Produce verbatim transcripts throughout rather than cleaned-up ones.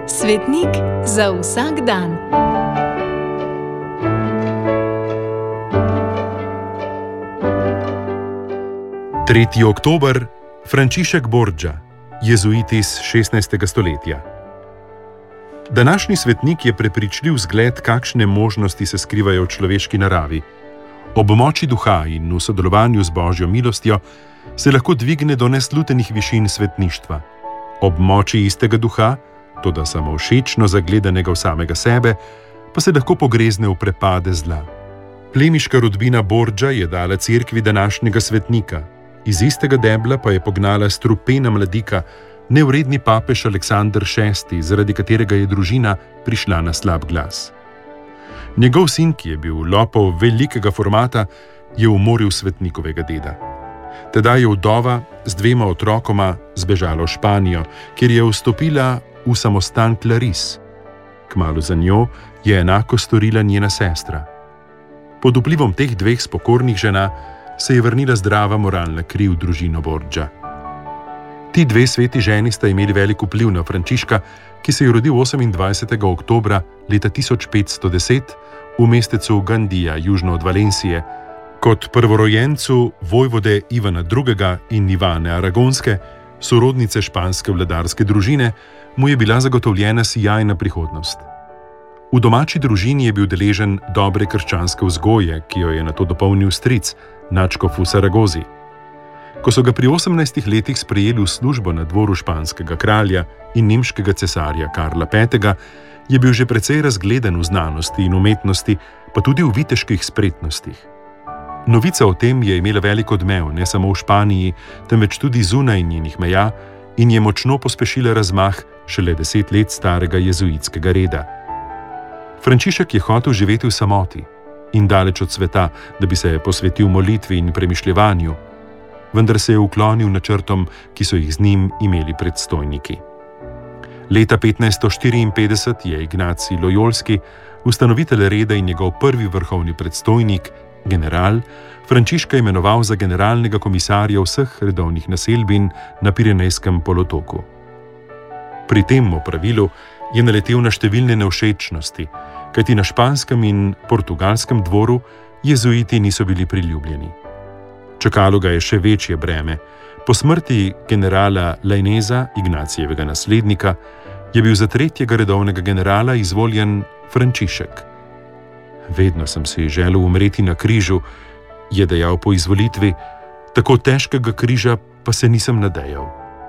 Svetnik za vsak dan. tretji oktober, Frančišek Borgia, jezuit iz šestnajstega stoletja. Današnji svetnik je prepričljiv zgled, kakšne možnosti se skrivajo v človeški naravi. Ob moči duha in v sodelovanju z Božjo milostjo se lahko dvigne do neslutenih višin svetništva. Ob moči istega duha, toda samovšečno zagledanega v samega sebe, pa se lahko pogrezne v prepade zla. Plemiška rodbina Borgia je dala cerkvi današnjega svetnika, iz istega debla pa je pognala strupena mladika, nevredni papež Aleksander šesti, zaradi katerega je družina prišla na slab glas. Njegov sin, ki je bil lopov velikega formata, je umoril svetnikovega deda. Tedaj je vdova z dvema otrokoma zbežala v Španijo, kjer je vstopila v samostan Claris. Kmalu za njo je enako storila njena sestra. Pod vplivom teh dveh spokornih žena se je vrnila zdrava moralna kri v družino Borgia. Ti dve sveti ženi sta imeli velik vpliv na Frančiška, ki se je rodil osemindvajsetega oktobra leta tisoč petsto deset v mestecu Gandija, južno od Valencije. Kot prvorojencu vojvode Ivana drugega. in Ivane Aragonske, sorodnice španske vladarske družine, mu je bila zagotovljena sijajna prihodnost. V domači družini je bil deležen dobre krščanske vzgoje, ki jo je nato dopolnil stric, nadškof v Saragozi. Ko so ga pri osemnajstih letih sprejeli v službo na dvoru španskega kralja in nemškega cesarja Karla petega, je bil že precej razgleden v znanosti in umetnosti, pa tudi v viteških spretnostih. Novica o tem je imela velik odmev ne samo v Španiji, temveč tudi zunaj njenih meja in je močno pospešila razmah šele deset let starega jezuitskega reda. Frančišek je hotel živeti v samoti in daleč od sveta, da bi se posvetil molitvi in premišljevanju, vendar se je uklonil načrtom, ki so jih z njim imeli predstojniki. Leta petnajststo štiriinpetdeset je Ignacij Lojolski, ustanovitelj reda in njegov prvi vrhovni predstojnik, general, Frančiška imenoval za generalnega komisarja vseh redovnih naselbin na Pirenejskem polotoku. Pri tem opravilu je naletel na številne nevšečnosti, kajti na španskem in portugalskem dvoru jezuiti niso bili priljubljeni. Čakalo ga je še večje breme. Po smrti generala Laineza, Ignacijevega naslednika, je bil za tretjega redovnega generala izvoljen Frančišek. Vedno sem si želel umreti na križu, je dejal po izvolitvi, tako težkega križa pa se nisem nadejal.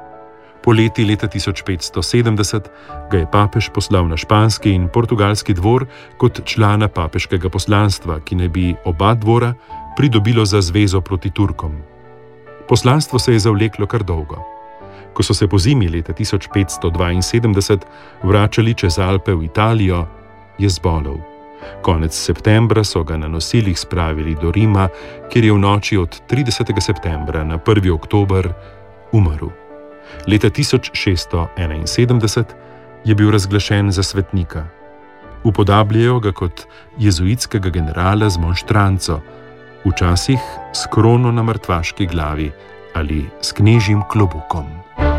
Poleti leta tisoč petsto sedemdeset ga je papež poslal na španski in portugalski dvor kot člana papeškega poslanstva, ki naj bi oba dvora pridobilo za zvezo proti Turkom. Poslanstvo se je zavleklo kar dolgo. Ko so se pozimi leta tisoč petsto dvainsedemdeset vračali čez Alpe v Italijo, je zbolel. Konec septembra so ga na nosilih spravili do Rima, kjer je v noči od tridesetega septembra na prvi oktober umrl. Leta tisoč šeststo enainsedemdeset je bil razglašen za svetnika. Upodabljajo ga kot jezuitskega generala z monštranco, včasih s krono na mrtvaški glavi ali s knežjim klobukom.